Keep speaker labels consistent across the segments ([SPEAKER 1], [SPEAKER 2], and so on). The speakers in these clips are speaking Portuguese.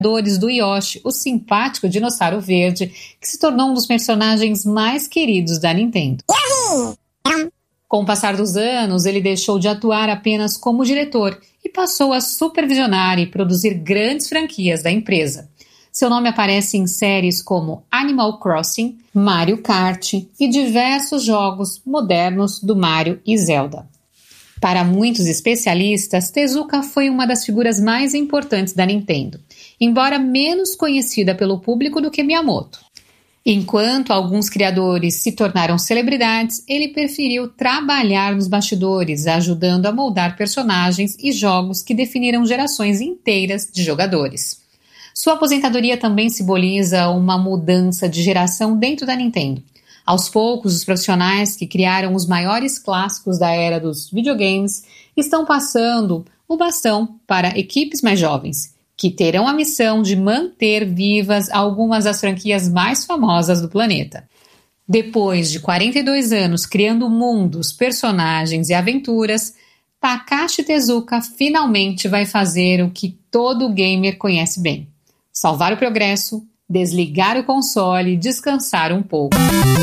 [SPEAKER 1] do Yoshi, o simpático dinossauro verde, que se tornou um dos personagens mais queridos da Nintendo. Com o passar dos anos, ele deixou de atuar apenas como diretor e passou a supervisionar e produzir grandes franquias da empresa. Seu nome aparece em séries como Animal Crossing, Mario Kart e diversos jogos modernos do Mario e Zelda. Para muitos especialistas, Tezuka foi uma das figuras mais importantes da Nintendo, embora menos conhecida pelo público do que Miyamoto. Enquanto alguns criadores se tornaram celebridades, ele preferiu trabalhar nos bastidores, ajudando a moldar personagens e jogos que definiram gerações inteiras de jogadores. Sua aposentadoria também simboliza uma mudança de geração dentro da Nintendo. Aos poucos, os profissionais que criaram os maiores clássicos da era dos videogames estão passando o bastão para equipes mais jovens, que terão a missão de manter vivas algumas das franquias mais famosas do planeta. Depois de 42 anos criando mundos, personagens e aventuras, Takashi Tezuka finalmente vai fazer o que todo gamer conhece bem: salvar o progresso, desligar o console e descansar um pouco.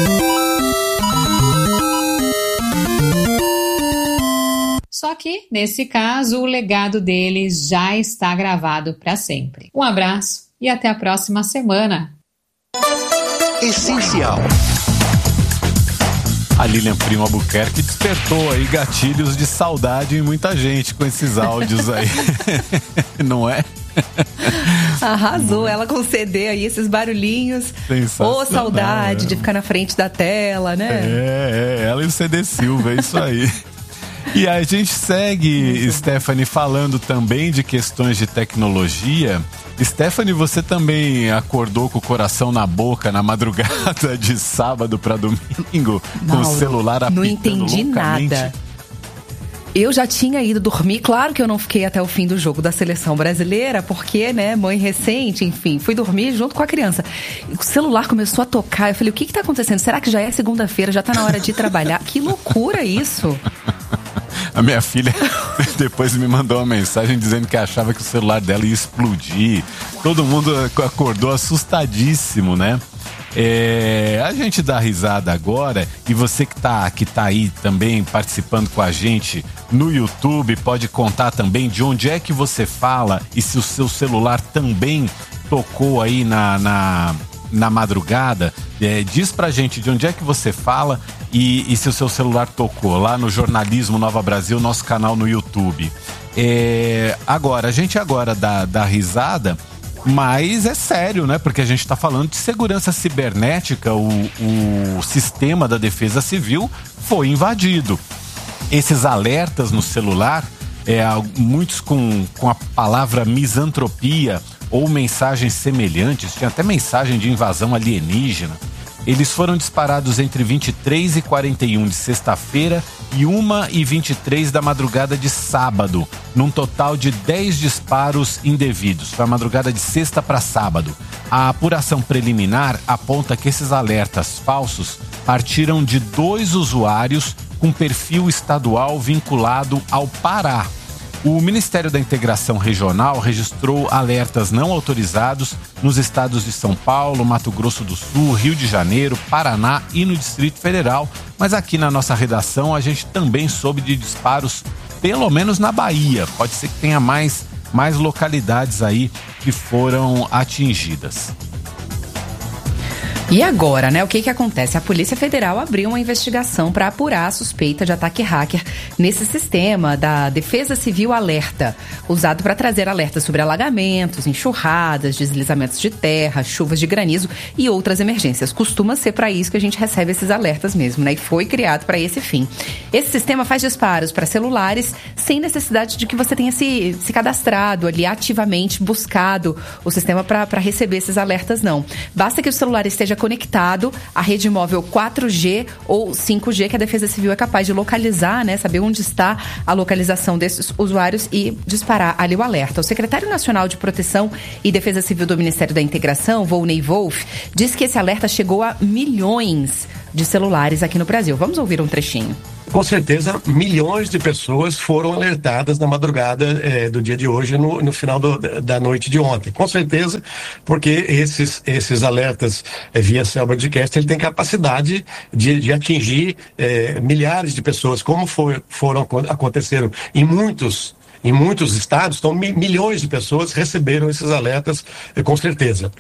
[SPEAKER 1] Só que, nesse caso, o legado dele já está gravado para sempre. Um abraço e até a próxima semana.
[SPEAKER 2] Essencial.
[SPEAKER 3] A Lilian Primo Albuquerque despertou aí gatilhos de saudade em muita gente com esses áudios aí. Não é?
[SPEAKER 4] Arrasou, ela com CD aí, esses barulhinhos. Ô, saudade de ficar na frente da tela, né?
[SPEAKER 3] Ela e o CD Silva, é isso aí. E a gente segue, Stephanie, falando também de questões de tecnologia. Stephanie, você também acordou com o coração na boca na madrugada de sábado para domingo, com o celular apitando loucamente?
[SPEAKER 4] Não entendi nada. Eu já tinha ido dormir, claro que eu não fiquei até o fim do jogo da seleção brasileira, porque, né, mãe recente, enfim, fui dormir junto com a criança. O celular começou a tocar, eu falei, o que tá acontecendo? Será que já é segunda-feira, já tá na hora de ir trabalhar? Que loucura isso!
[SPEAKER 3] A minha filha depois me mandou uma mensagem dizendo que achava que o celular dela ia explodir. Todo mundo acordou assustadíssimo, né? A gente dá risada agora, e você que tá aí também participando com a gente no YouTube, pode contar também de onde é que você fala e se o seu celular também tocou aí na madrugada. Diz pra gente de onde é que você fala e se o seu celular tocou lá no Jornalismo Nova Brasil, nosso canal no YouTube. A gente agora dá risada, mas é sério, né? Porque a gente está falando de segurança cibernética. O sistema da Defesa Civil foi invadido. Esses alertas no celular, muitos com a palavra misantropia ou mensagens semelhantes, tinha até mensagem de invasão alienígena. Eles foram disparados entre 23 e 41 de sexta-feira e 1h23 da madrugada de sábado, num total de 10 disparos indevidos. Foi a madrugada de sexta para sábado. A apuração preliminar aponta que esses alertas falsos partiram de 2 usuários com perfil estadual vinculado ao Pará. O Ministério da Integração Regional registrou alertas não autorizados nos estados de São Paulo, Mato Grosso do Sul, Rio de Janeiro, Paraná e no Distrito Federal. Mas aqui na nossa redação a gente também soube de disparos, pelo menos na Bahia. Pode ser que tenha mais localidades aí que foram atingidas.
[SPEAKER 4] E agora, né? O que acontece? A Polícia Federal abriu uma investigação para apurar a suspeita de ataque hacker nesse sistema da Defesa Civil Alerta, usado para trazer alertas sobre alagamentos, enxurradas, deslizamentos de terra, chuvas de granizo e outras emergências. Costuma ser para isso que a gente recebe esses alertas mesmo, né? E foi criado para esse fim. Esse sistema faz disparos para celulares sem necessidade de que você tenha se cadastrado ali, ativamente buscado o sistema para receber esses alertas, não. Basta que o celular esteja conectado à rede móvel 4G ou 5G, que a Defesa Civil é capaz de localizar, né, saber onde está a localização desses usuários e disparar ali o alerta. O secretário nacional de Proteção e Defesa Civil do Ministério da Integração, Volney Wolff, diz que esse alerta chegou a milhões de celulares aqui no Brasil. Vamos ouvir um trechinho.
[SPEAKER 2] Com certeza, milhões de pessoas foram alertadas na madrugada do dia de hoje, no final da noite de ontem. Com certeza, porque esses alertas via Cell Broadcast, ele tem capacidade de atingir milhares de pessoas, como aconteceram em muitos estados. Então, milhões de pessoas receberam esses alertas, com certeza.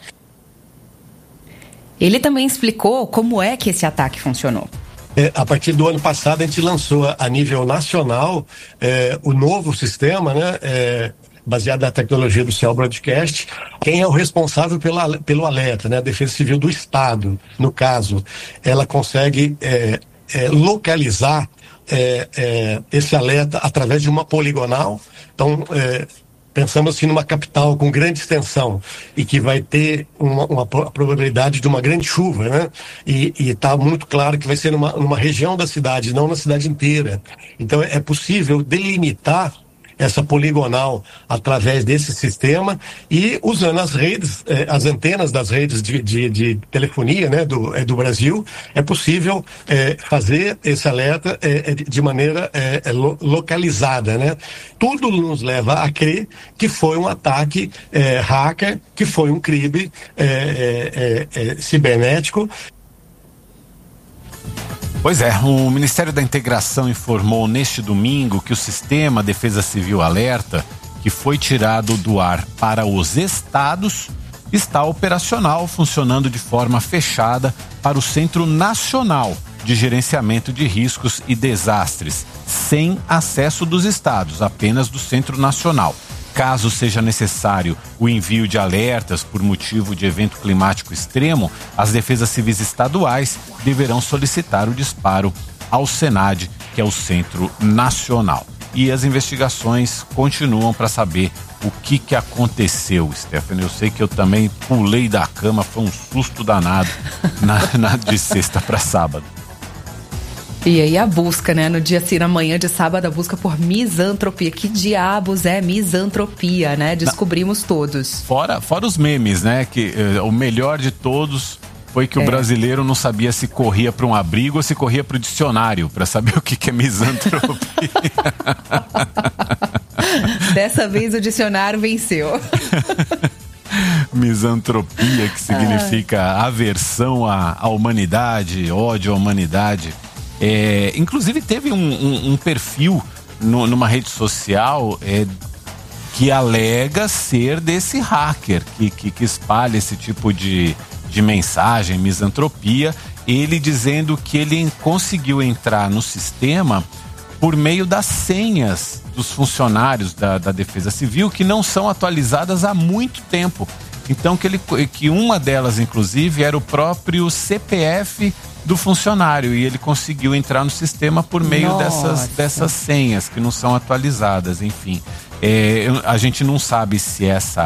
[SPEAKER 4] Ele também explicou como é que esse ataque funcionou.
[SPEAKER 2] A partir do ano passado, a gente lançou a nível nacional o novo sistema, né? Baseado na tecnologia do Cell Broadcast. Quem é o responsável pelo alerta, né? A Defesa Civil do Estado, no caso, ela consegue localizar esse alerta através de uma poligonal. Então, pensamos assim numa capital com grande extensão e que vai ter uma probabilidade de uma grande chuva, né? E está muito claro que vai ser numa região da cidade, não na cidade inteira. Então é possível delimitar essa poligonal através desse sistema e usando as redes, as antenas das redes de telefonia, né, do Brasil, é possível fazer esse alerta de maneira localizada, né? Tudo nos leva a crer que foi um ataque hacker, que foi um crime cibernético.
[SPEAKER 3] Pois é, o Ministério da Integração informou neste domingo que o sistema Defesa Civil Alerta, que foi tirado do ar para os estados, está operacional, funcionando de forma fechada para o Centro Nacional de Gerenciamento de Riscos e Desastres, sem acesso dos estados, apenas do Centro Nacional. Caso seja necessário o envio de alertas por motivo de evento climático extremo, as defesas civis estaduais deverão solicitar o disparo ao SENAD, que é o Centro Nacional. E as investigações continuam para saber o que aconteceu, Stephanie. Eu sei que eu também pulei da cama, foi um susto danado de sexta para sábado.
[SPEAKER 4] E aí a busca, né? No dia assim, na manhã de sábado, a busca por misantropia. Que diabos é misantropia, né? Descobrimos todos.
[SPEAKER 3] Fora os memes, né? Que o melhor de todos foi que o brasileiro não sabia se corria para um abrigo ou se corria para o dicionário, para saber o que é misantropia.
[SPEAKER 4] Dessa vez o dicionário venceu.
[SPEAKER 3] Misantropia, que significa aversão à humanidade, ódio à humanidade. Inclusive teve um perfil numa rede social que alega ser desse hacker que espalha esse tipo de mensagem, misantropia, ele dizendo que ele conseguiu entrar no sistema por meio das senhas dos funcionários da Defesa Civil, que não são atualizadas há muito tempo. Então que uma delas, inclusive, era o próprio CPF do funcionário, e ele conseguiu entrar no sistema por meio dessas senhas que não são atualizadas. Enfim, a gente não sabe se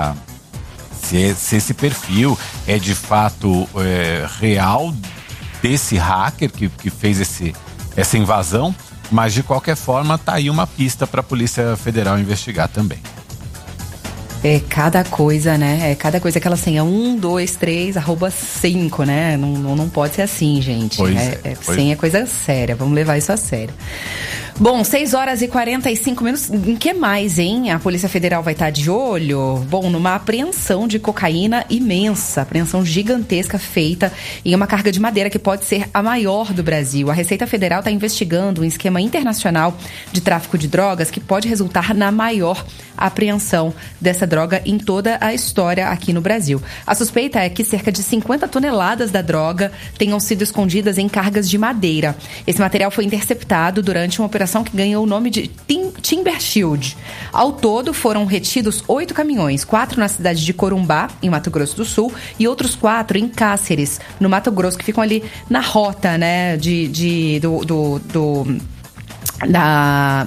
[SPEAKER 3] esse perfil é de fato real desse hacker que fez essa invasão, mas de qualquer forma tá aí uma pista para a Polícia Federal investigar também.
[SPEAKER 4] É cada coisa, né? É cada coisa, aquela senha 123@5, né? Não pode ser assim, gente. Senha é coisa séria, vamos levar isso a sério. Bom, 6h45. Em que mais, hein? A Polícia Federal vai estar de olho? Bom, numa apreensão de cocaína imensa, apreensão gigantesca feita em uma carga de madeira que pode ser a maior do Brasil. A Receita Federal está investigando um esquema internacional de tráfico de drogas que pode resultar na maior apreensão dessa droga em toda a história aqui no Brasil. A suspeita é que cerca de 50 toneladas da droga tenham sido escondidas em cargas de madeira. Esse material foi interceptado durante uma operação que ganhou o nome de Timber Shield. Ao todo, foram retidos 8 caminhões, 4 na cidade de Corumbá, em Mato Grosso do Sul, e outros 4 em Cáceres, no Mato Grosso, que ficam ali na rota, né,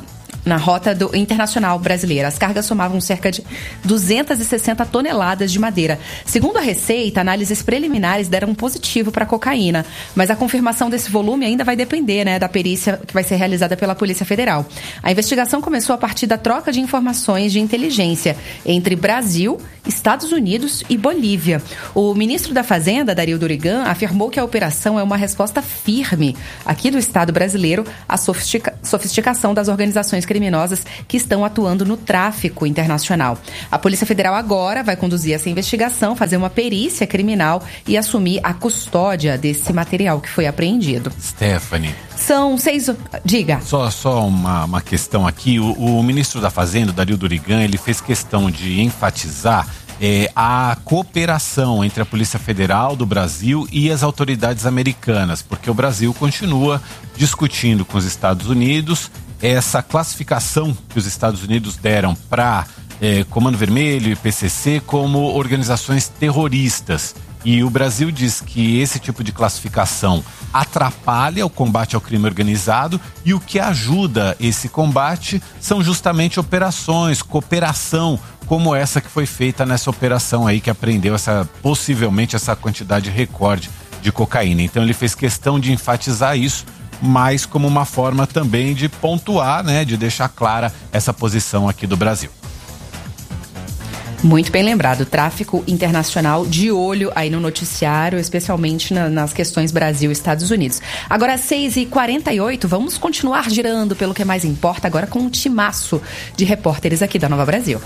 [SPEAKER 4] na rota internacional brasileira. As cargas somavam cerca de 260 toneladas de madeira. Segundo a Receita, análises preliminares deram positivo para a cocaína, mas a confirmação desse volume ainda vai depender, né, da perícia que vai ser realizada pela Polícia Federal. A investigação começou a partir da troca de informações de inteligência entre Brasil, Estados Unidos e Bolívia. O ministro da Fazenda, Dario Dorigan, afirmou que a operação é uma resposta firme aqui do Estado brasileiro à sofisticação das organizações criminosas que estão atuando no tráfico internacional. A Polícia Federal agora vai conduzir essa investigação, fazer uma perícia criminal e assumir a custódia desse material que foi apreendido.
[SPEAKER 3] Stephanie.
[SPEAKER 4] São 6... Diga.
[SPEAKER 3] Só uma questão aqui. O ministro da Fazenda, Dario Dorigan, ele fez questão de enfatizar a cooperação entre a Polícia Federal do Brasil e as autoridades americanas, porque o Brasil continua discutindo com os Estados Unidos essa classificação que os Estados Unidos deram para Comando Vermelho e PCC como organizações terroristas. E o Brasil diz que esse tipo de classificação atrapalha o combate ao crime organizado e o que ajuda esse combate são justamente operações, cooperação, como essa que foi feita nessa operação aí que apreendeu possivelmente essa quantidade recorde de cocaína. Então ele fez questão de enfatizar isso, mas como uma forma também de pontuar, né, de deixar clara essa posição aqui do Brasil.
[SPEAKER 4] Muito bem lembrado, tráfico internacional de olho aí no noticiário, especialmente nas questões Brasil e Estados Unidos. Agora, 6h48, vamos continuar girando pelo que mais importa, agora com um timaço de repórteres aqui da Nova Brasil.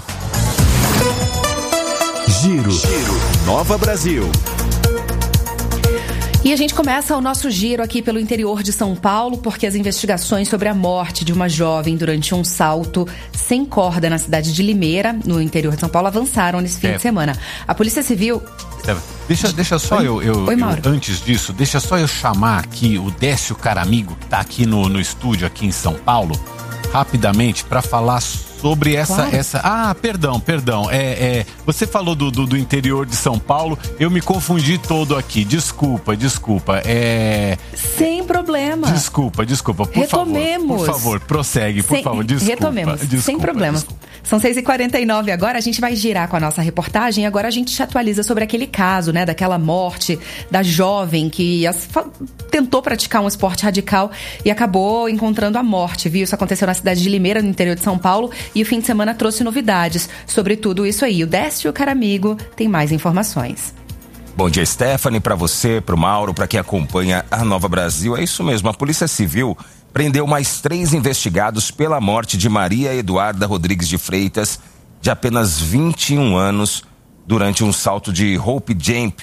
[SPEAKER 5] Giro Nova Brasil.
[SPEAKER 4] E a gente começa o nosso giro aqui pelo interior de São Paulo, porque as investigações sobre a morte de uma jovem durante um salto sem corda na cidade de Limeira, no interior de São Paulo, avançaram nesse fim de semana. A Polícia Civil...
[SPEAKER 3] Deixa só
[SPEAKER 4] Oi, Mauro.
[SPEAKER 3] Antes disso, deixa só eu chamar aqui o Décio Caramigo, que tá aqui no estúdio aqui em São Paulo, rapidamente, para falar sobre
[SPEAKER 4] Claro.
[SPEAKER 3] Perdão. Você falou do interior de São Paulo, eu me confundi todo aqui. Desculpa.
[SPEAKER 4] Sem problema.
[SPEAKER 3] Desculpa.
[SPEAKER 4] Retomemos.
[SPEAKER 3] Por favor, prossegue, por favor. Desculpa.
[SPEAKER 4] Retomemos, sem problema. São 6h49 agora, a gente vai girar com a nossa reportagem. Agora a gente te atualiza sobre aquele caso, né, daquela morte da jovem que tentou praticar um esporte radical e acabou encontrando a morte, viu? Isso aconteceu na cidade de Limeira, no interior de São Paulo, e o fim de semana trouxe novidades sobre tudo isso aí. O Décio Caramigo tem mais informações.
[SPEAKER 6] Bom dia, Stephanie, para você, para o Mauro, para quem acompanha a Nova Brasil. É isso mesmo, a Polícia Civil prendeu mais 3 investigados pela morte de Maria Eduarda Rodrigues de Freitas, de apenas 21 anos, durante um salto de rope jump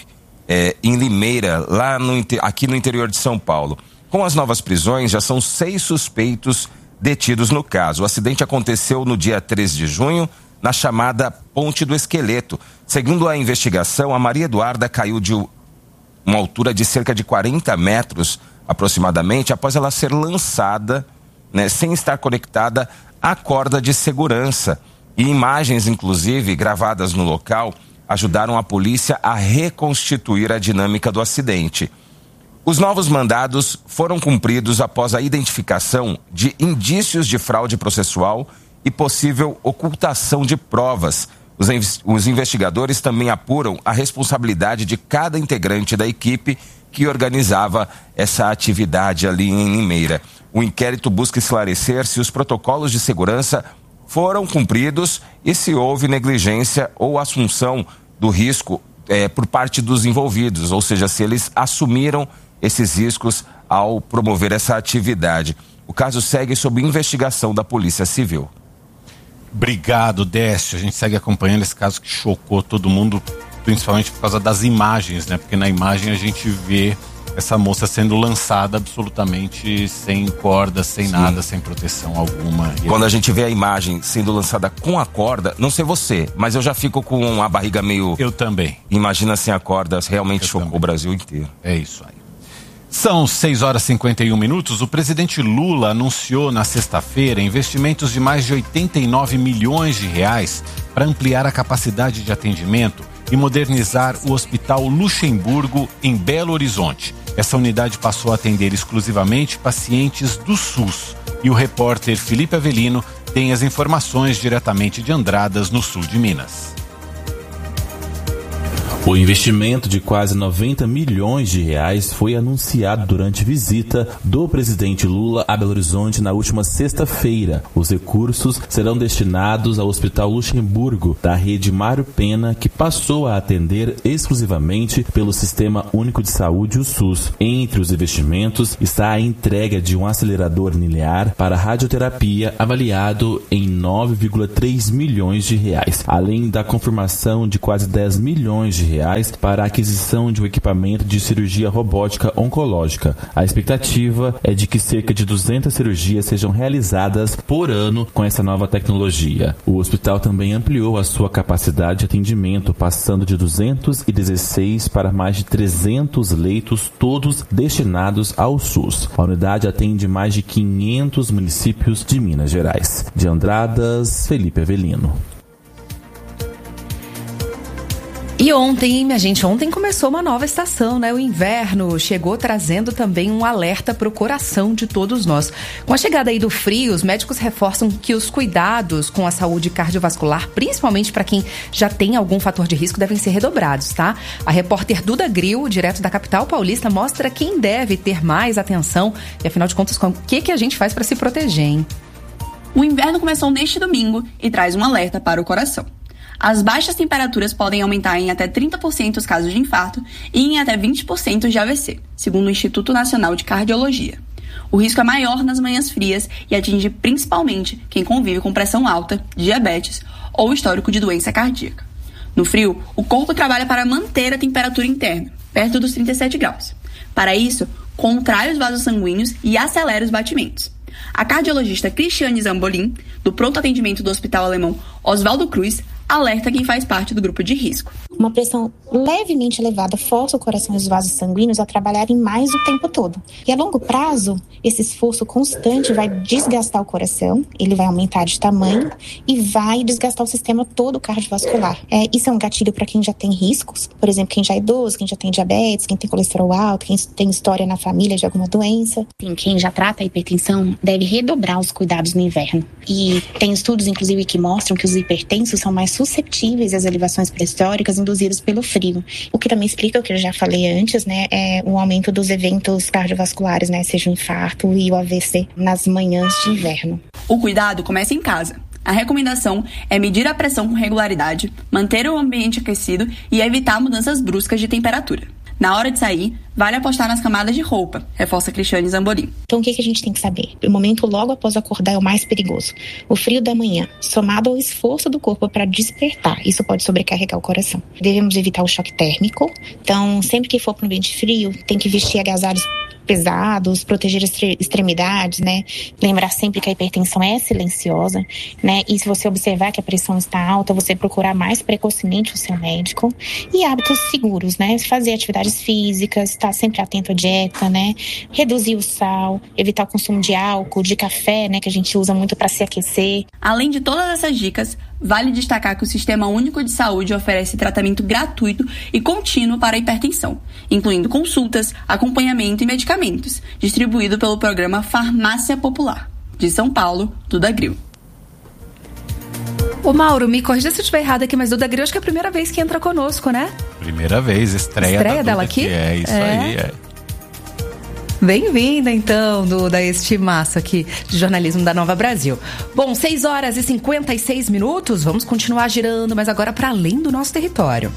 [SPEAKER 6] em Limeira, aqui no interior de São Paulo. Com as novas prisões, já são 6 suspeitos detidos no caso. O acidente aconteceu no dia 3 de junho, na chamada Ponte do Esqueleto. Segundo a investigação, a Maria Eduarda caiu de uma altura de cerca de 40 metros, aproximadamente, após ela ser lançada, né, sem estar conectada à corda de segurança. E imagens, inclusive, gravadas no local, ajudaram a polícia a reconstituir a dinâmica do acidente. Os novos mandados foram cumpridos após a identificação de indícios de fraude processual e possível ocultação de provas. Os investigadores também apuram a responsabilidade de cada integrante da equipe que organizava essa atividade ali em Limeira. O inquérito busca esclarecer se os protocolos de segurança foram cumpridos e se houve negligência ou assunção do risco por parte dos envolvidos, ou seja, se eles assumiram esses riscos ao promover essa atividade. O caso segue sob investigação da Polícia Civil.
[SPEAKER 3] Obrigado, Décio. A gente segue acompanhando esse caso que chocou todo mundo, principalmente por causa das imagens, né? Porque na imagem a gente vê essa moça sendo lançada absolutamente sem corda, sem nada, sem proteção alguma.
[SPEAKER 6] Quando a gente vê a imagem sendo lançada com a corda, não sei você, mas eu já fico com a barriga meio...
[SPEAKER 3] Eu também.
[SPEAKER 6] Imagina sem a corda, realmente chocou o Brasil inteiro.
[SPEAKER 3] É isso aí. São 6h51. O presidente Lula anunciou na sexta-feira investimentos de mais de 89 milhões de reais para ampliar a capacidade de atendimento e modernizar o Hospital Luxemburgo em Belo Horizonte. Essa unidade passou a atender exclusivamente pacientes do SUS. E o repórter Felipe Avelino tem as informações diretamente de Andradas, no sul de Minas.
[SPEAKER 7] O investimento de quase 90 milhões de reais foi anunciado durante visita do presidente Lula a Belo Horizonte na última sexta-feira. Os recursos serão destinados ao Hospital Luxemburgo, da rede Mário Pena, que passou a atender exclusivamente pelo Sistema Único de Saúde, o SUS. Entre os investimentos está a entrega de um acelerador linear para radioterapia avaliado em 9,3 milhões de reais, além da confirmação de quase 10 milhões de reais para a aquisição de um equipamento de cirurgia robótica oncológica. A expectativa é de que cerca de 200 cirurgias sejam realizadas por ano com essa nova tecnologia. O hospital também ampliou a sua capacidade de atendimento, passando de 216 para mais de 300 leitos, todos destinados ao SUS. A unidade atende mais de 500 municípios de Minas Gerais. De Andradas, Felipe Avelino.
[SPEAKER 4] E ontem, minha gente, ontem começou uma nova estação, né? O inverno chegou trazendo também um alerta para o coração de todos nós. Com a chegada aí do frio, os médicos reforçam que os cuidados com a saúde cardiovascular, principalmente para quem já tem algum fator de risco, devem ser redobrados, tá? A repórter Duda Grill, direto da capital paulista, mostra quem deve ter mais atenção e, afinal de contas, o que a gente faz para se proteger, hein?
[SPEAKER 8] O inverno começou neste domingo e traz um alerta para o coração. As baixas temperaturas podem aumentar em até 30% os casos de infarto e em até 20% de AVC, segundo o Instituto Nacional de Cardiologia. O risco é maior nas manhãs frias e atinge principalmente quem convive com pressão alta, diabetes ou histórico de doença cardíaca. No frio, o corpo trabalha para manter a temperatura interna, perto dos 37 graus. Para isso, contrai os vasos sanguíneos e acelera os batimentos. A cardiologista Cristiane Zambolin, do pronto atendimento do Hospital Alemão Oswaldo Cruz, alerta quem faz parte do grupo de risco.
[SPEAKER 9] Uma pressão levemente elevada força o coração e os vasos sanguíneos a trabalharem mais o tempo todo. E a longo prazo, esse esforço constante vai desgastar o coração, ele vai aumentar de tamanho e vai desgastar o sistema todo cardiovascular. Isso é um gatilho para quem já tem riscos, por exemplo, quem já é idoso, quem já tem diabetes, quem tem colesterol alto, quem tem história na família de alguma doença. Quem já trata a hipertensão deve redobrar os cuidados no inverno. E tem estudos, inclusive, que mostram que os hipertensos são mais suscetíveis às elevações pressóricas induzidas pelo frio. O que também explica o que eu já falei antes, né, é o aumento dos eventos cardiovasculares, né, seja o infarto e o AVC nas manhãs de inverno.
[SPEAKER 8] O cuidado começa em casa. A recomendação é medir a pressão com regularidade, manter o ambiente aquecido e evitar mudanças bruscas de temperatura. Na hora de sair, vale apostar nas camadas de roupa, reforça Cristiane Zambolin.
[SPEAKER 9] Então, o que a gente tem que saber? O momento logo após acordar é o mais perigoso. O frio da manhã, somado ao esforço do corpo para despertar, isso pode sobrecarregar o coração. Devemos evitar o choque térmico. Então, sempre que for para um ambiente frio, tem que vestir agasalhos pesados, proteger extremidades, né? Lembrar sempre que a hipertensão é silenciosa, né? E se você observar que a pressão está alta, você procurar mais precocemente o seu médico. E hábitos seguros, né? Fazer atividades físicas, estar sempre atento à dieta, né? Reduzir o sal, evitar o consumo de álcool, de café, né? Que a gente usa muito para se aquecer.
[SPEAKER 8] Além de todas essas dicas, vale destacar que o Sistema Único de Saúde oferece tratamento gratuito e contínuo para a hipertensão, incluindo consultas, acompanhamento e medicamentos, distribuído pelo programa Farmácia Popular. De São Paulo, Duda Grill.
[SPEAKER 4] Ô Mauro, me corrija se eu estiver errado aqui, mas Duda Grill acho que é a primeira vez que entra conosco, né?
[SPEAKER 3] Primeira vez, estreia
[SPEAKER 4] dela aqui?
[SPEAKER 3] É isso aí, é.
[SPEAKER 4] Bem-vinda, então, Duda, a este massa aqui de jornalismo da Nova Brasil. Bom, 6h56, vamos continuar girando, mas agora para além do nosso território.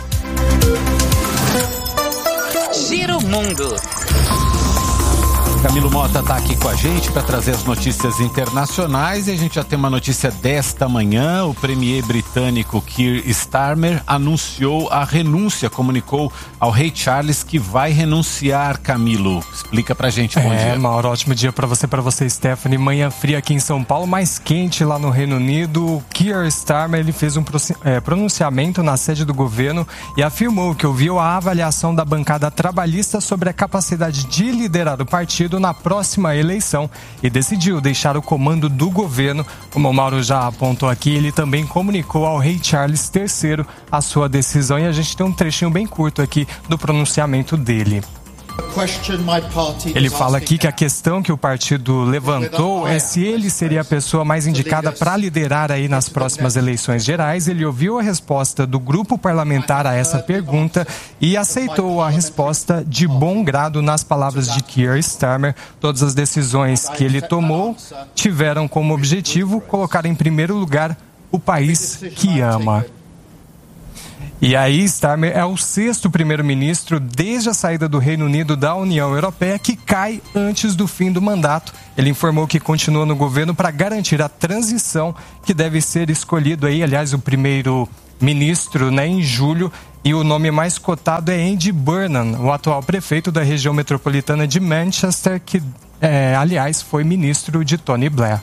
[SPEAKER 10] Giro Mundo.
[SPEAKER 3] Camilo Mota está aqui com a gente para trazer as notícias internacionais e a gente já tem uma notícia desta manhã. O premier britânico Keir Starmer anunciou a renúncia, comunicou ao rei Charles que vai renunciar. Camilo, explica pra gente. Bom dia.
[SPEAKER 11] Mauro, ótimo dia para você, Stephanie. Manhã fria aqui em São Paulo, mais quente lá no Reino Unido. Keir Starmer, ele fez um pronunciamento na sede do governo e afirmou que ouviu a avaliação da bancada trabalhista sobre a capacidade de liderar o partido na próxima eleição e decidiu deixar o comando do governo. Como o Mauro já apontou aqui, ele também comunicou ao rei Charles III a sua decisão e a gente tem um trechinho bem curto aqui do pronunciamento dele. Ele fala aqui que a questão que o partido levantou é se ele seria a pessoa mais indicada para liderar aí nas próximas eleições gerais. Ele ouviu a resposta do grupo parlamentar a essa pergunta e aceitou a resposta de bom grado nas palavras de Keir Starmer. Todas as decisões que ele tomou tiveram como objetivo colocar em primeiro lugar o país que ama. E aí, Starmer é o 6º primeiro-ministro desde a saída do Reino Unido da União Europeia que cai antes do fim do mandato. Ele informou que continua no governo para garantir a transição que deve ser escolhido aí, aliás, o primeiro-ministro, né, em julho. E o nome mais cotado é Andy Burnham, o atual prefeito da região metropolitana de Manchester, que, aliás, foi ministro de Tony Blair.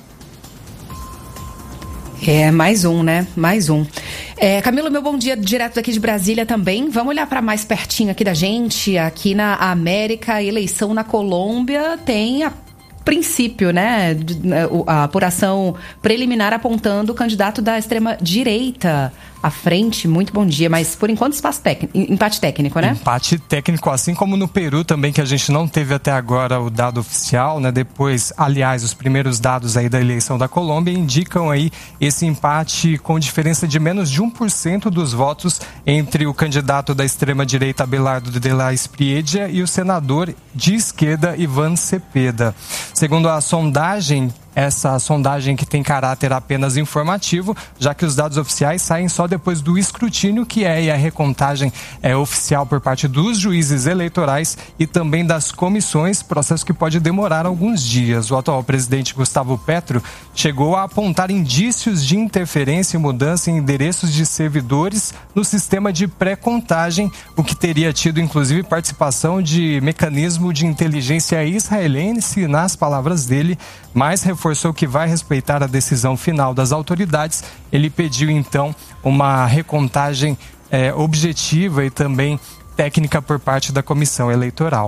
[SPEAKER 4] Mais um, né? Mais um. Camilo, meu bom dia direto daqui de Brasília também. Vamos olhar para mais pertinho aqui da gente. Aqui na América, a eleição na Colômbia tem a princípio, né? A apuração preliminar apontando o candidato da extrema-direita à frente. Muito bom dia, mas por enquanto empate técnico, né?
[SPEAKER 11] Empate técnico, assim como no Peru também, que a gente não teve até agora o dado oficial, né? Depois, aliás, os primeiros dados aí da eleição da Colômbia indicam aí esse empate com diferença de menos de 1% dos votos entre o candidato da extrema-direita Abelardo de la Espriella e o senador de esquerda Ivan Cepeda. Segundo a sondagem, essa sondagem que tem caráter apenas informativo, já que os dados oficiais saem só depois do escrutínio, que é a recontagem oficial por parte dos juízes eleitorais e também das comissões, processo que pode demorar alguns dias. O atual presidente Gustavo Petro chegou a apontar indícios de interferência e mudança em endereços de servidores no sistema de pré-contagem, o que teria tido inclusive participação de mecanismo de inteligência israelense, nas palavras dele, mas reforçou que vai respeitar a decisão final das autoridades. Ele pediu, então, uma recontagem objetiva e também técnica por parte da comissão eleitoral.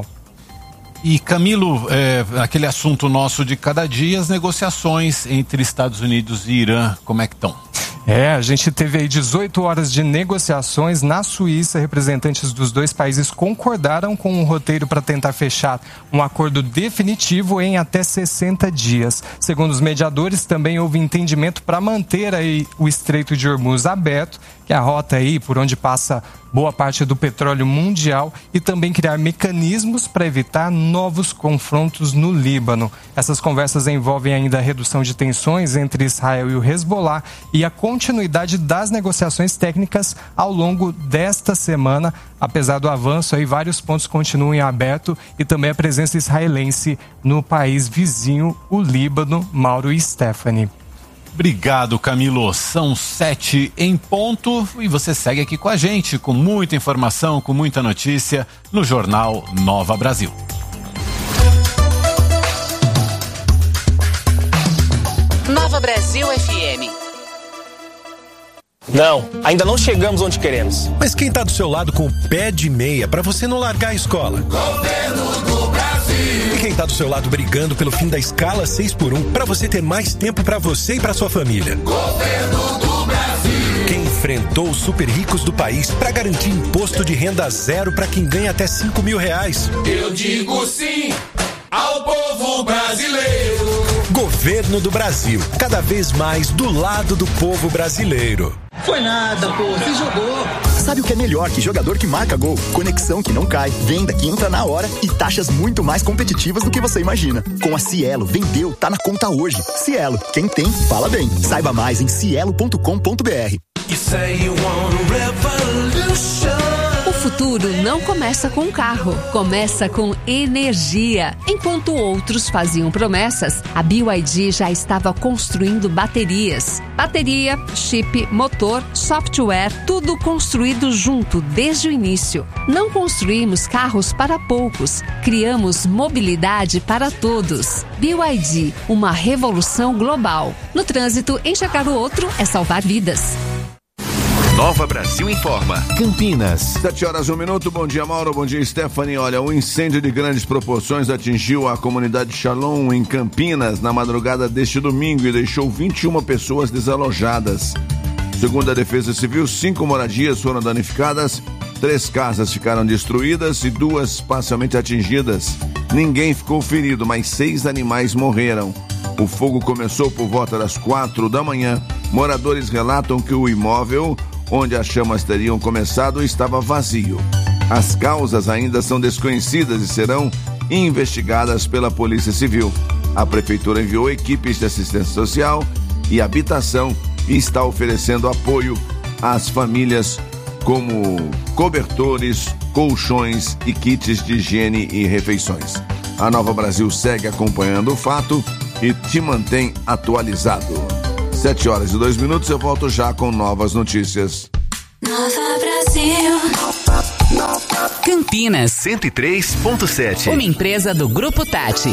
[SPEAKER 3] E, Camilo, aquele assunto nosso de cada dia, as negociações entre Estados Unidos e Irã, como é que estão?
[SPEAKER 11] A gente teve aí 18 horas de negociações na Suíça. Representantes dos dois países concordaram com um roteiro para tentar fechar um acordo definitivo em até 60 dias. Segundo os mediadores, também houve entendimento para manter aí o Estreito de Hormuz aberto, que é a rota aí por onde passa boa parte do petróleo mundial, e também criar mecanismos para evitar novos confrontos no Líbano. Essas conversas envolvem ainda a redução de tensões entre Israel e o Hezbollah e a continuidade das negociações técnicas ao longo desta semana. Apesar do avanço, aí vários pontos continuam em aberto e também a presença israelense no país vizinho, o Líbano. Mauro e Stephanie.
[SPEAKER 3] Obrigado, Camilo. São 7 em ponto e você segue aqui com a gente, com muita informação, com muita notícia, no Jornal Nova Brasil.
[SPEAKER 10] Nova Brasil FM.
[SPEAKER 12] Não, ainda não chegamos onde queremos.
[SPEAKER 13] Mas quem tá do seu lado com o pé de meia pra você não largar a escola?
[SPEAKER 14] Governo do Brasil.
[SPEAKER 13] E quem tá do seu lado brigando pelo fim da escala 6x1 pra você ter mais tempo pra você e pra sua família?
[SPEAKER 14] Governo do Brasil.
[SPEAKER 13] Quem enfrentou os super ricos do país pra garantir imposto de renda zero pra quem ganha até R$5.000?
[SPEAKER 14] Eu digo sim ao povo brasileiro.
[SPEAKER 13] Governo do Brasil, cada vez mais do lado do povo brasileiro.
[SPEAKER 15] Foi nada, pô, você jogou.
[SPEAKER 16] Sabe o que é melhor que jogador que marca gol? Conexão que não cai, venda que entra na hora e taxas muito mais competitivas do que você imagina. Com a Cielo, vendeu, tá na conta hoje. Cielo, quem tem, fala bem. Saiba mais em cielo.com.br.
[SPEAKER 17] O futuro não começa com carro, começa com energia. Enquanto outros faziam promessas, a BYD já estava construindo baterias. Bateria, chip, motor, software, tudo construído junto desde o início. Não construímos carros para poucos, criamos mobilidade para todos. BYD, uma revolução global. No trânsito, enxergar o outro é salvar vidas.
[SPEAKER 5] Nova Brasil informa. Campinas.
[SPEAKER 18] 7h01. Bom dia, Mauro. Bom dia, Stephanie. Olha, um incêndio de grandes proporções atingiu a comunidade Shalom em Campinas na madrugada deste domingo e deixou 21 pessoas desalojadas. Segundo a Defesa Civil, 5 moradias foram danificadas 3 casas ficaram destruídas e 2 parcialmente atingidas. Ninguém ficou ferido, mas 6 animais morreram. O fogo começou por volta das 4 da manhã. Moradores relatam que o imóvel onde as chamas teriam começado estava vazio. As causas ainda são desconhecidas e serão investigadas pela Polícia Civil. A Prefeitura enviou equipes de assistência social e habitação e está oferecendo apoio às famílias como cobertores, colchões e kits de higiene e refeições. A Nova Brasil segue acompanhando o fato e te mantém atualizado. 7h02, eu volto já com novas notícias.
[SPEAKER 10] Nova Brasil.
[SPEAKER 5] Campinas 103.7.
[SPEAKER 10] Uma empresa do Grupo Tati.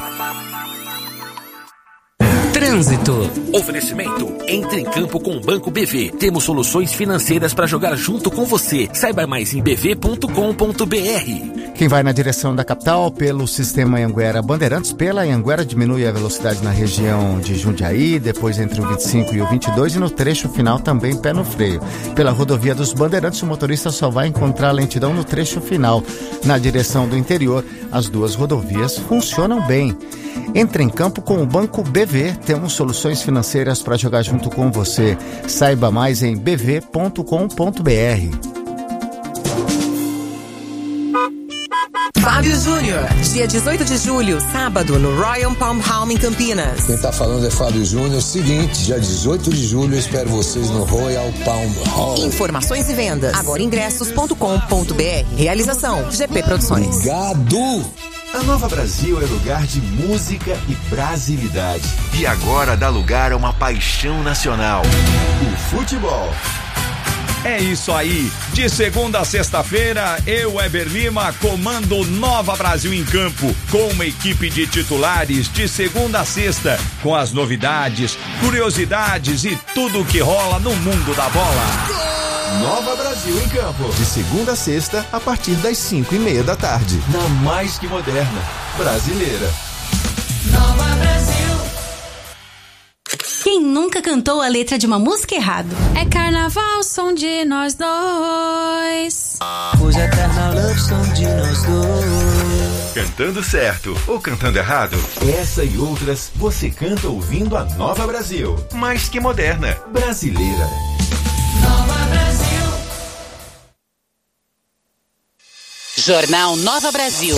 [SPEAKER 10] Trânsito.
[SPEAKER 19] Oferecimento. Entre em campo com o Banco BV. Temos soluções financeiras para jogar junto com você. Saiba mais em bv.com.br.
[SPEAKER 20] Quem vai na direção da capital pelo sistema Anhanguera Bandeirantes, pela Anhanguera diminui a velocidade na região de Jundiaí, depois entre o 25 e o 22 e no trecho final também pé no freio. Pela rodovia dos Bandeirantes, o motorista só vai encontrar lentidão no trecho final. Na direção do interior, as 2 rodovias funcionam bem. Entre em campo com o Banco BV, temos soluções financeiras para jogar junto com você. Saiba mais em bv.com.br.
[SPEAKER 21] Fábio Júnior, dia 18 de julho, sábado, no Royal Palm Hall em Campinas.
[SPEAKER 22] Quem tá falando é Fábio Júnior. Seguinte, dia 18 de julho, eu espero vocês no Royal Palm Hall.
[SPEAKER 21] Informações e vendas, agoraingressos.com.br. Realização, GP Produções.
[SPEAKER 22] Obrigado!
[SPEAKER 5] A Nova Brasil é lugar de música e brasilidade. E agora dá lugar a uma paixão nacional: o futebol.
[SPEAKER 23] É isso aí, de segunda a sexta-feira, eu, Eber Lima, comando Nova Brasil em Campo, com uma equipe de titulares de segunda a sexta, com as novidades, curiosidades e tudo o que rola no mundo da bola.
[SPEAKER 5] Nova Brasil em Campo, de segunda a sexta, a partir das 5:30 da tarde, na mais que moderna, brasileira.
[SPEAKER 10] Nova Brasil.
[SPEAKER 24] Quem nunca cantou a letra de uma música errado?
[SPEAKER 25] É carnaval, som de nós dois.
[SPEAKER 26] Hoje é carnaval, som de nós dois.
[SPEAKER 5] Cantando certo ou cantando errado? Essa e outras você canta ouvindo a Nova Brasil. Mais que moderna, brasileira.
[SPEAKER 10] Nova Brasil. Jornal Nova Brasil.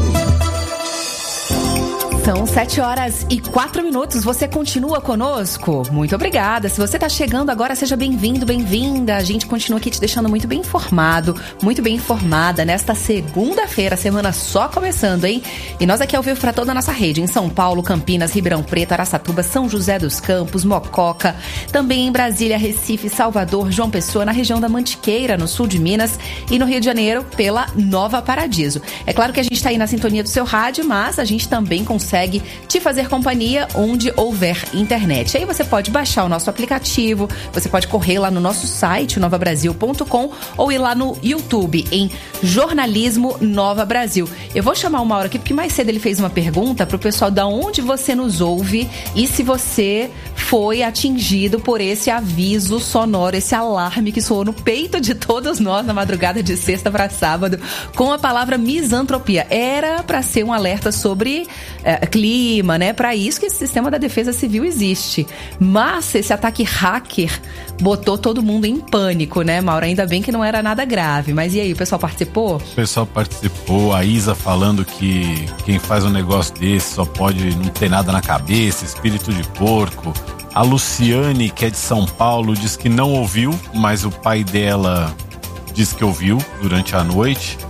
[SPEAKER 4] São 7h04. Você continua conosco? Muito obrigada. Se você está chegando agora, seja bem-vindo, bem-vinda. A gente continua aqui te deixando muito bem informado, muito bem informada nesta segunda-feira, semana só começando, hein? E nós aqui ao vivo para toda a nossa rede, em São Paulo, Campinas, Ribeirão Preto, Araçatuba, São José dos Campos, Mococa, também em Brasília, Recife, Salvador, João Pessoa, na região da Mantiqueira, no sul de Minas, e no Rio de Janeiro, pela Nova Paradiso. É claro que a gente está aí na sintonia do seu rádio, mas a gente também consegue te fazer companhia onde houver internet. Aí você pode baixar o nosso aplicativo, você pode correr lá no nosso site, novabrasil.com, ou ir lá no YouTube, em Jornalismo Nova Brasil. Eu vou chamar o Mauro aqui, porque mais cedo ele fez uma pergunta pro pessoal da onde você nos ouve e se você foi atingido por esse aviso sonoro, esse alarme que soou no peito de todos nós na madrugada de sexta para sábado, com a palavra misantropia. Era para ser um alerta sobre clima, né? Para isso que esse sistema da Defesa Civil existe. Mas esse ataque hacker botou todo mundo em pânico, né, Mauro? Ainda bem que não era nada grave. Mas e aí, o pessoal participou?
[SPEAKER 3] O pessoal participou. A Isa falando que quem faz um negócio desse só pode não ter nada na cabeça, espírito de porco. A Luciane, que é de São Paulo, diz que não ouviu, mas o pai dela diz que ouviu durante a noite.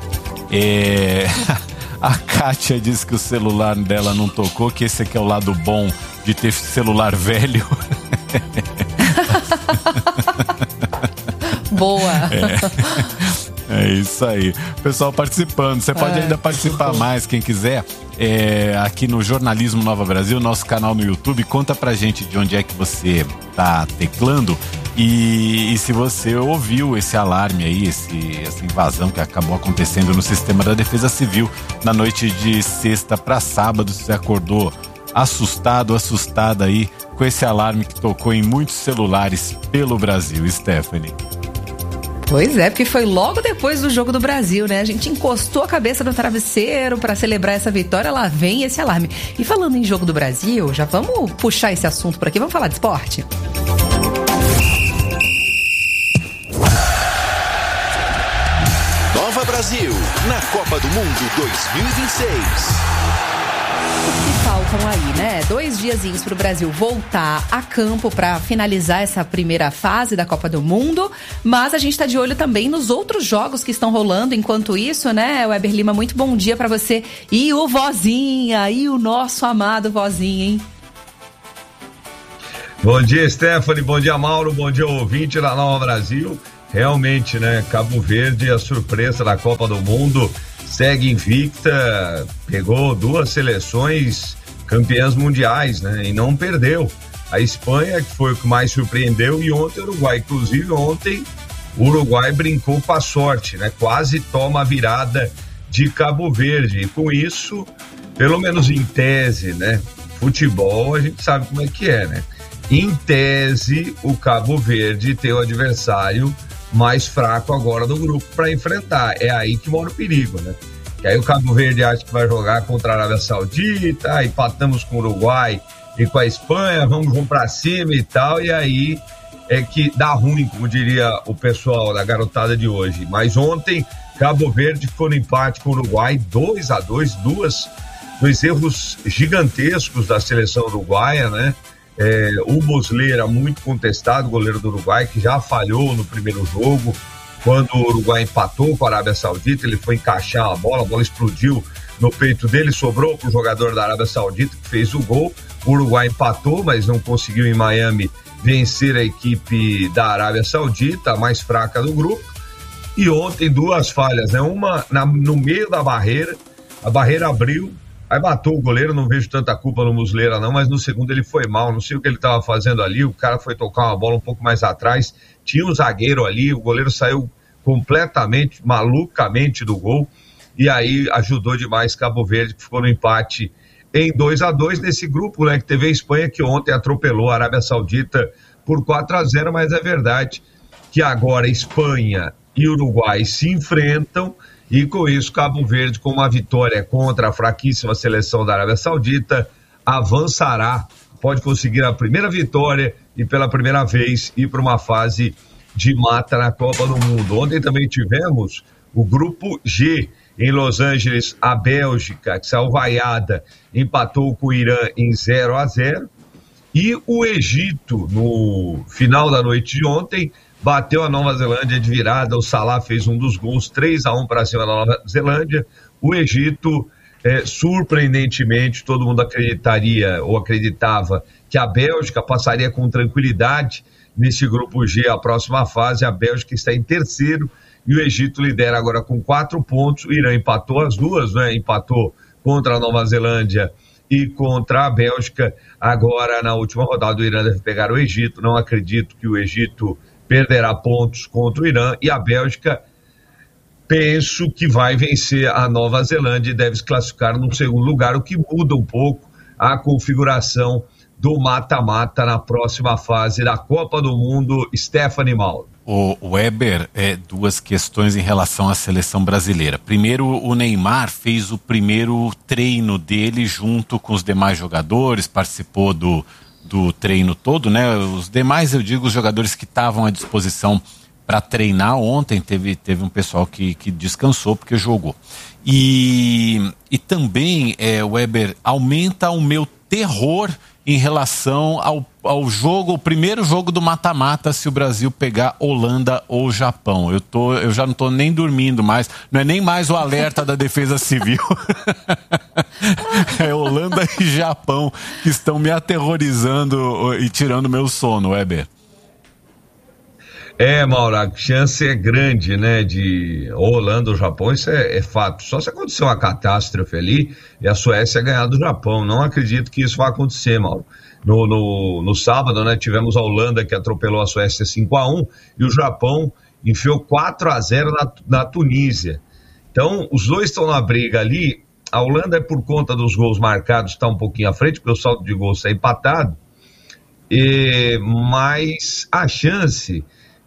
[SPEAKER 3] A Kátia disse que o celular dela não tocou, que esse aqui é o lado bom de ter celular velho.
[SPEAKER 4] Boa!
[SPEAKER 3] É isso aí. Pessoal participando. Você pode ainda participar mais, quem quiser. Aqui no Jornalismo Nova Brasil, nosso canal no YouTube. Conta pra gente de onde é que você tá teclando e se você ouviu esse alarme aí, essa invasão que acabou acontecendo no sistema da Defesa Civil na noite de sexta para sábado. Você acordou assustado, assustada aí com esse alarme que tocou em muitos celulares pelo Brasil, Stephanie.
[SPEAKER 4] Pois é, porque foi logo depois do Jogo do Brasil, né? A gente encostou a cabeça no travesseiro para celebrar essa vitória, lá vem esse alarme. E falando em Jogo do Brasil, já vamos puxar esse assunto por aqui, vamos falar de esporte?
[SPEAKER 5] Nova Brasil, na Copa do Mundo 2026.
[SPEAKER 4] O que faltam aí, né? 2 diazinhos para o Brasil voltar a campo para finalizar essa primeira fase da Copa do Mundo, mas a gente está de olho também nos outros jogos que estão rolando enquanto isso, né? Weber Lima, muito bom dia para você. E o Vozinha, e o nosso amado Vozinha, hein?
[SPEAKER 23] Bom dia, Stephanie, bom dia, Mauro, bom dia, ouvinte da Nova Brasil. Realmente, né? Cabo Verde, a surpresa da Copa do Mundo, segue invicta, pegou 2 seleções campeãs mundiais, né? E não perdeu. A Espanha, que foi o que mais surpreendeu, e ontem o Uruguai. Inclusive, ontem o Uruguai brincou com a sorte, né? Quase toma a virada de Cabo Verde. E com isso, pelo menos em tese, né? Futebol, a gente sabe como é que é, né? Em tese, o Cabo Verde tem o adversário mais fraco agora do grupo para enfrentar. É aí que mora o perigo, né? Que aí o Cabo Verde acha que vai jogar contra a Arábia Saudita, empatamos com o Uruguai e com a Espanha, vamos para cima e tal, e aí é que dá ruim, como diria o pessoal da garotada de hoje. Mas ontem, Cabo Verde ficou no empate com o Uruguai, 2-2, dois erros gigantescos da seleção uruguaia, né? O Muslera, muito contestado, goleiro do Uruguai, que já falhou no primeiro jogo, quando o Uruguai empatou com a Arábia Saudita. Ele foi encaixar a bola explodiu no peito dele, sobrou para o jogador da Arábia Saudita, que fez o gol. O Uruguai empatou, mas não conseguiu em Miami vencer a equipe da Arábia Saudita, a mais fraca do grupo. E ontem 2 falhas, né? Uma no meio da barreira, a barreira abriu, aí matou o goleiro. Não vejo tanta culpa no Muslera não, mas no segundo ele foi mal, não sei o que ele estava fazendo ali. O cara foi tocar uma bola um pouco mais atrás, tinha um zagueiro ali, o goleiro saiu completamente, malucamente do gol, e aí ajudou demais Cabo Verde, que ficou no empate em 2-2 nesse grupo, né, que teve a Espanha, que ontem atropelou a Arábia Saudita por 4-0, mas é verdade que agora Espanha e Uruguai se enfrentam, e com isso Cabo Verde, com uma vitória contra a fraquíssima seleção da Arábia Saudita, avançará, pode conseguir a primeira vitória e pela primeira vez ir para uma fase de mata na Copa do Mundo. Ontem também tivemos o grupo G em Los Angeles, a Bélgica, que saiu vaiada, empatou com o Irã em 0-0, e o Egito, no final da noite de ontem, bateu a Nova Zelândia de virada. O Salah fez um dos gols, 3-1 para cima da Nova Zelândia. O Egito, surpreendentemente, todo mundo acreditaria ou acreditava que a Bélgica passaria com tranquilidade nesse grupo G a próxima fase. A Bélgica está em terceiro e o Egito lidera agora com 4 pontos. O Irã empatou as 2, né? Empatou contra a Nova Zelândia e contra a Bélgica. Agora, na última rodada, o Irã deve pegar o Egito. Não acredito que o Egito perderá pontos contra o Irã, e a Bélgica penso que vai vencer a Nova Zelândia e deve se classificar no segundo lugar, o que muda um pouco a configuração do mata-mata na próxima fase da Copa do Mundo. Stephanie Mauro.
[SPEAKER 3] O Weber, 2 questões em relação à seleção brasileira. Primeiro, o Neymar fez o primeiro treino dele junto com os demais jogadores, participou do treino todo, né? Os demais, eu digo, os jogadores que estavam à disposição para treinar ontem, teve um pessoal que descansou porque jogou. E também, Weber, aumenta o meu terror em relação ao jogo, o primeiro jogo do mata-mata, se o Brasil pegar Holanda ou Japão. Eu já não estou nem dormindo mais, não é nem mais o alerta da Defesa Civil. É Holanda e Japão que estão me aterrorizando e tirando meu sono, Weber.
[SPEAKER 23] Mauro, a chance é grande, né, de Holanda ou Japão, isso é fato. Só se acontecer uma catástrofe ali e a Suécia ganhar do Japão. Não acredito que isso vai acontecer, Mauro. No sábado, né, tivemos a Holanda que atropelou a Suécia 5-1 e o Japão enfiou 4-0 na Tunísia. Então, os dois estão na briga ali. A Holanda, por conta dos gols marcados, está um pouquinho à frente, porque o saldo de gols está empatado. Mas a chance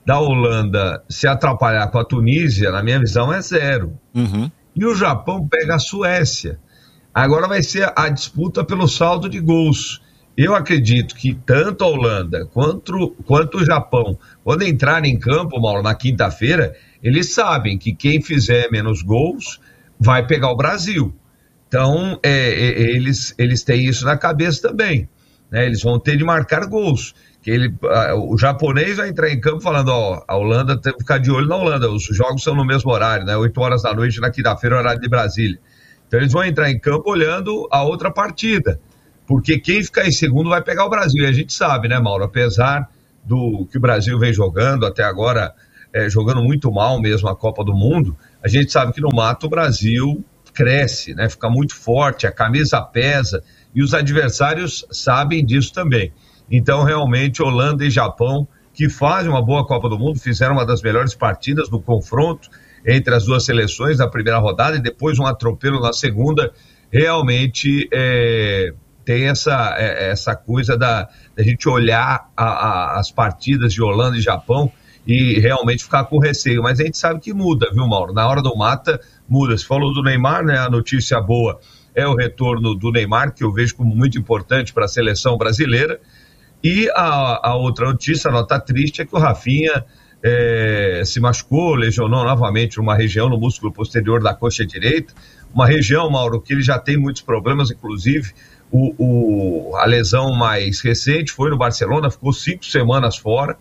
[SPEAKER 1] da Holanda se atrapalhar com a Tunísia, na minha visão, é 0. E o Japão pega a Suécia. Agora vai ser a disputa pelo saldo de gols. Eu acredito que tanto a Holanda quanto o Japão, quando entrarem em campo, Mauro, na quinta-feira, eles sabem que quem fizer menos gols vai pegar o Brasil. Então, eles têm isso na cabeça também, né? Eles vão ter de marcar gols. O japonês vai entrar em campo falando, ó, a Holanda tem que ficar de olho na Holanda, os jogos são no mesmo horário, né? 8 horas da noite na quinta-feira, horário de Brasília. Então eles vão entrar em campo olhando a outra partida, porque quem ficar em segundo vai pegar o Brasil, e a gente sabe, né, Mauro, apesar do que o Brasil vem jogando até agora, jogando muito mal mesmo a Copa do Mundo, a gente sabe que no mata o Brasil cresce, né? Fica muito forte, a camisa pesa, e os adversários sabem disso também. Então, realmente, Holanda e Japão, que fazem uma boa Copa do Mundo, fizeram uma das melhores partidas no confronto entre as duas seleções na primeira rodada e depois um atropelo na segunda, realmente tem essa coisa da gente olhar as partidas de Holanda e Japão e realmente ficar com receio. Mas a gente sabe que muda, viu, Mauro? Na hora do mata, muda. Você falou do Neymar, né? A notícia boa é o retorno do Neymar, que eu vejo como muito importante para a seleção brasileira. E a outra notícia, a nota triste, é que o Rafinha se machucou, lesionou novamente uma região no músculo posterior da coxa direita, uma região, Mauro, que ele já tem muitos problemas, inclusive a lesão mais recente foi no Barcelona, ficou 5 semanas fora,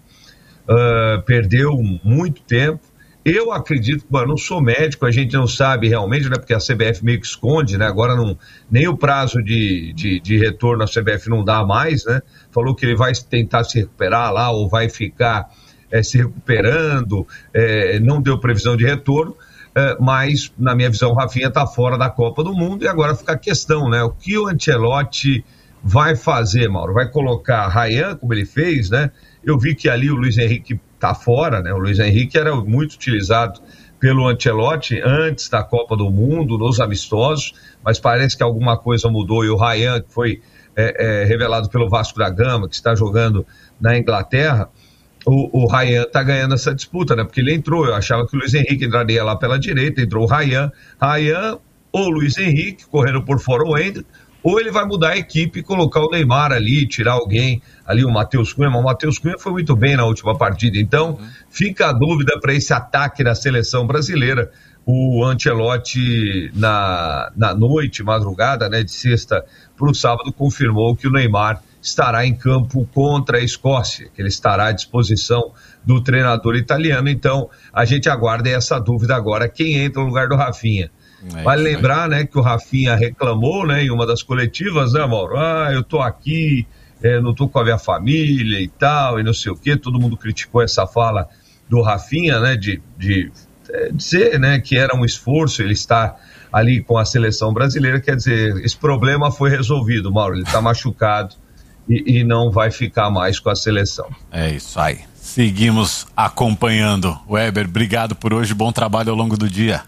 [SPEAKER 1] perdeu muito tempo. Eu acredito, eu não sou médico, a gente não sabe realmente, né, porque a CBF meio que esconde, né, agora nem o prazo de retorno a CBF não dá mais, né, falou que ele vai tentar se recuperar lá ou vai ficar se recuperando, não deu previsão de retorno, mas na minha visão o Rafinha está fora da Copa do Mundo e agora fica a questão, né, o que o Ancelotti vai fazer, Mauro? Vai colocar Ryan, como ele fez, né? Eu vi que ali o Luiz Henrique está fora, né? O Luiz Henrique era muito utilizado pelo Ancelotti antes da Copa do Mundo, nos amistosos, mas parece que alguma coisa mudou e o Ryan, que foi revelado pelo Vasco da Gama, que está jogando na Inglaterra, o Ryan está ganhando essa disputa, né? Porque ele entrou, eu achava que o Luiz Henrique entraria lá pela direita, entrou o Ryan ou Luiz Henrique, correndo por fora o Hendrick, ou ele vai mudar a equipe e colocar o Neymar ali, tirar alguém ali, o Matheus Cunha, mas o Matheus Cunha foi muito bem na última partida, então fica a dúvida para esse ataque da seleção brasileira. O Ancelotti na noite, madrugada, né, de sexta para o sábado, confirmou que o Neymar estará em campo contra a Escócia, que ele estará à disposição do treinador italiano, então a gente aguarda essa dúvida agora, quem entra no lugar do Rafinha. Vale lembrar, né, que o Rafinha reclamou, né, em uma das coletivas, né, Mauro? Eu tô aqui, não tô com a minha família e tal, e não sei o quê. Todo mundo criticou essa fala do Rafinha, né, de dizer, né, que era um esforço ele estar ali com a seleção brasileira. Quer dizer, esse problema foi resolvido, Mauro. Ele tá machucado e não vai ficar mais com a seleção.
[SPEAKER 3] É isso aí. Seguimos acompanhando. Weber, obrigado por hoje. Bom trabalho ao longo do dia.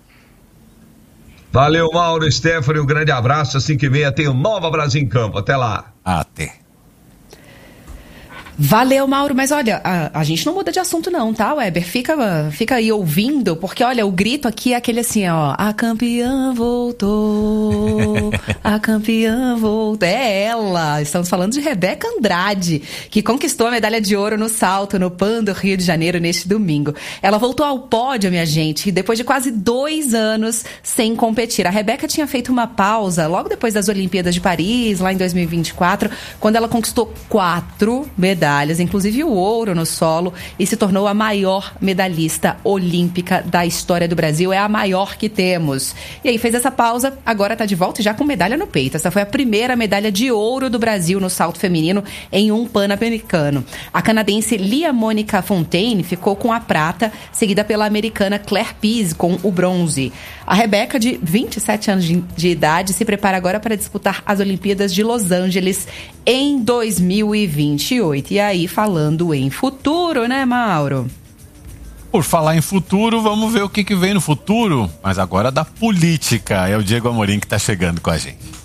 [SPEAKER 1] Valeu, Mauro, Stephanie, um grande abraço. Às 5h30 tem o Nova Brasil em Campo. Até lá.
[SPEAKER 3] Até.
[SPEAKER 4] Valeu, Mauro, mas olha, a gente não muda de assunto não, tá, Weber? Fica aí ouvindo, porque olha, o grito aqui é aquele assim, ó, a campeã voltou, a campeã voltou, é ela, estamos falando de Rebeca Andrade, que conquistou a medalha de ouro no salto no PAN do Rio de Janeiro neste domingo. Ela voltou ao pódio, minha gente, depois de quase 2 anos sem competir. A Rebeca tinha feito uma pausa logo depois das Olimpíadas de Paris, lá em 2024, quando ela conquistou 4 medalhas, inclusive o ouro no solo, e se tornou a maior medalhista olímpica da história do Brasil. É a maior que temos. E aí fez essa pausa, agora tá de volta já com medalha no peito. Essa foi a primeira medalha de ouro do Brasil no salto feminino em um Pan-Americano. A canadense Lia Mônica Fontaine ficou com a prata, seguida pela americana Claire Pease com o bronze. A Rebeca, de 27 anos de idade, se prepara agora para disputar as Olimpíadas de Los Angeles em 2028. E aí, falando em futuro, né, Mauro?
[SPEAKER 3] Por falar em futuro, vamos ver o que vem no futuro. Mas agora da política. É o Diego Amorim que está chegando com a gente.